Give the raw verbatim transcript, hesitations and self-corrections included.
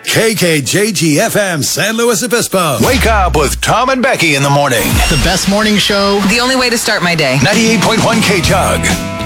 K K J G F M San Luis Obispo. Wake up with Tom and Becky in the morning. The best morning show. The only way to start my day. ninety-eight point one K J U G.